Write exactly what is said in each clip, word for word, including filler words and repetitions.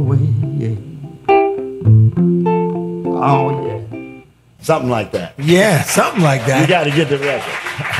Oh, yeah. Something like that. Yeah, something like that. You got to get the record.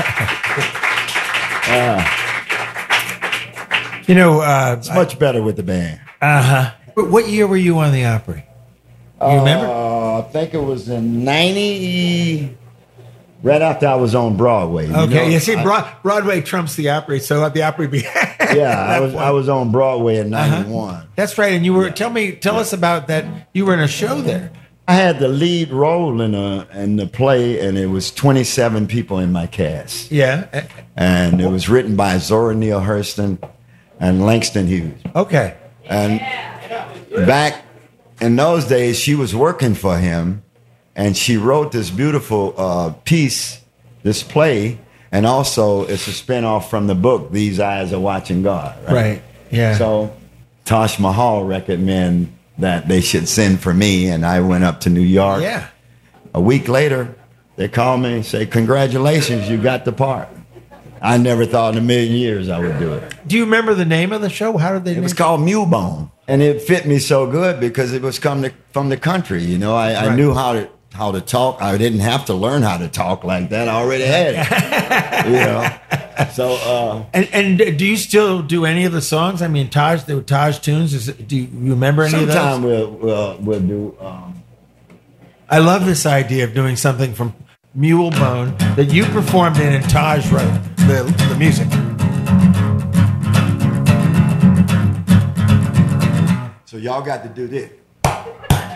uh, you know, uh, it's much better with the band. Uh-huh. What year were you on the Opry? You uh, remember? I think it was in ninety, right after I was on Broadway. You Okay, know? you see, Broad, Broadway trumps the Opry, so let the Opry be. Yeah, I was I was on Broadway in ninety-one. Uh-huh. That's right, and you were. Yeah. Tell me, tell yeah. us about that. You were in a show there. I had the lead role in a in the play, and it was twenty-seven people in my cast. Yeah, and it was written by Zora Neale Hurston and Langston Hughes. Okay, and back in those days, she was working for him, and she wrote this beautiful uh, piece, this play, and also it's a spinoff from the book These Eyes Are Watching God. Right. Right. Yeah. So Taj Mahal recommended that they should send for me, and I went up to New York. Yeah. A week later, they called me and say, "Congratulations, you got the part." I never thought in a million years I would do it. Do you remember the name of the show? How did they? It name was called Mulebone, and it fit me so good because it was come to, from the country. You know, I, right. I knew how to how to talk. I didn't have to learn how to talk like that. I already had it. You know. So, uh, and, and do you still do any of the songs? I mean, Taj, the Taj tunes. Is it, do you remember any of those? Sometime we'll we'll, we'll do. Um, I love this idea of doing something from Mulebone that you performed in and Taj wrote the the music. So y'all got to do this.